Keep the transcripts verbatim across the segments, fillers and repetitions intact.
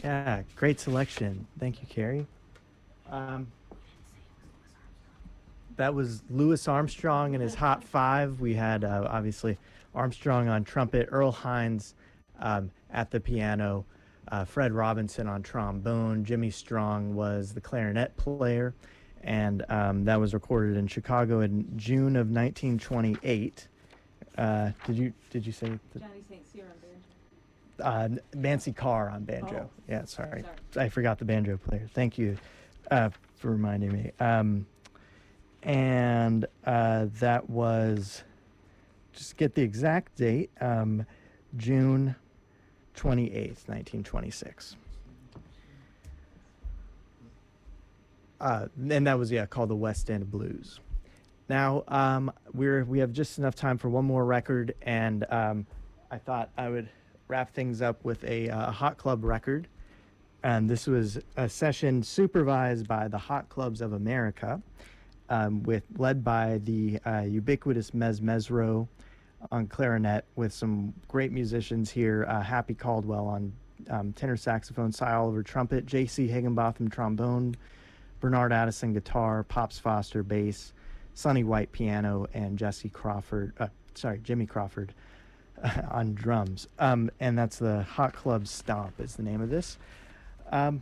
Yeah, great selection. Thank you, Carrie. Um, that was Louis Armstrong and his Hot Five. We had uh, obviously Armstrong on trumpet, Earl Hines um, at the piano, uh, Fred Robinson on trombone, Jimmy Strong was the clarinet player, and um, that was recorded in Chicago in June of nineteen twenty-eight. Uh, did you did you say that? Johnny Saint Cyr on banjo. Uh, Nancy Carr on banjo. Oh, yeah, sorry. sorry. I forgot the banjo player. Thank you uh, for reminding me. Um, and uh, that was, just get the exact date, um, June twenty-eighth, nineteen twenty-six. Uh, and that was, yeah, called the West End Blues. Now, um, we're, we have just enough time for one more record, and um, I thought I would wrap things up with a uh, Hot Club record. And this was a session supervised by the Hot Clubs of America, um, with led by the uh, ubiquitous Mez Mesro on clarinet, with some great musicians here. Uh, Happy Caldwell on um, tenor saxophone, Cy Oliver trumpet, J C Higginbotham trombone, Bernard Addison guitar, Pops Foster bass, Sonny White piano, and Jesse Crawford, uh, sorry, Jimmy Crawford uh, on drums. Um, and that's the Hot Club Stomp is the name of this. Um,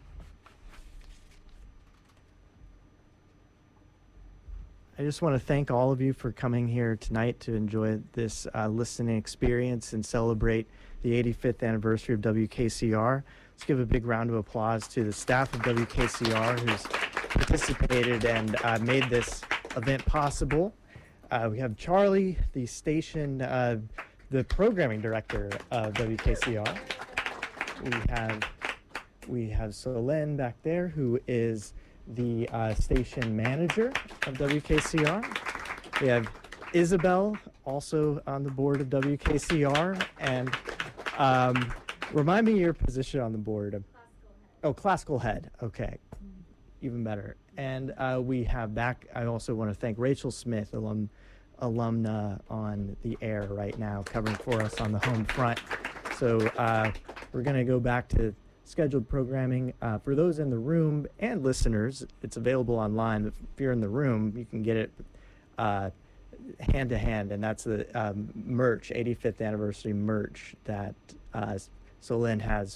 I just want to thank all of you for coming here tonight to enjoy this uh, listening experience and celebrate the eighty-fifth anniversary of W K C R. Let's give a big round of applause to the staff of W K C R who's participated and uh, made this event possible. Uh, we have Charlie, the station, uh, the programming director of W K C R. We have we have Solène back there, who is the uh, station manager of W K C R. We have Isabel, also on the board of W K C R, and um, remind me your position on the board. Of, Classical head. oh, classical head. Okay, even better. And uh, we have back. I also want to thank Rachel Smith, alum, alumna on the air right now, covering for us on the home front. So uh, we're going to go back to scheduled programming. Uh, for those in the room and listeners, it's available online. If you're in the room, you can get it uh, hand to hand, and that's the um, merch, eighty-fifth anniversary merch that uh, Solène has